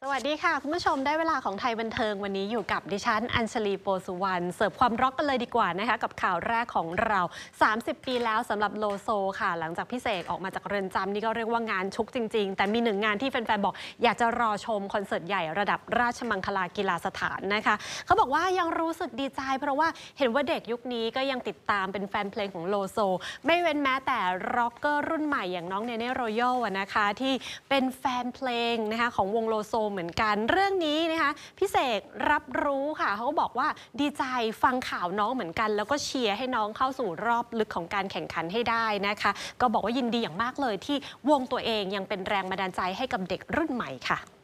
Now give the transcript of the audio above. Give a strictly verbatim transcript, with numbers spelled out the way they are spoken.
สวัสดีค่ะคุณผู้ชมได้เวลาของไทยบันเทิงวันนี้อยู่กับดิฉันอัญชลีโปสุวรรณเสิร์ฟความร็อกกันเลยดีกว่านะคะกับข่าวแรกของเราสามสิบปีแล้วสำหรับโลโซค่ะหลังจากพี่เสกออกมาจากเรือนจำนี่ก็เรียกว่างานชุกจริงๆแต่มีหนึ่งงานที่แฟนๆบอกอยากจะรอชมคอนเสิร์ตใหญ่ระดับราชมังคลากีฬาสถานนะคะเขาบอกว่ายังรู้สึกดีใจเพราะว่าเห็นว่าเด็กยุคนี้ก็ยังติดตามเป็นแฟนเพลงของโลโซไม่เว้นแม้แต่ร็อกเกอร์รุ่นใหม่อย่างน้องเนเน่โรยัลนะคะที่เป็นแฟนเพลงนะคะของวงโลโซเหมือนกันเรื่องนี้นะคะพี่เสกรับรู้ค่ะเขาก็บอกว่าดีใจฟังข่าวน้องเหมือนกันแล้วก็เชียร์ให้น้องเข้าสู่รอบลึกของการแข่งขันให้ได้นะคะก็บอกว่ายินดีอย่างมากเลยที่วงตัวเองยังเป็นแรงบันดาลใจให้กับเด็กรุ่นใหม่ค่ะ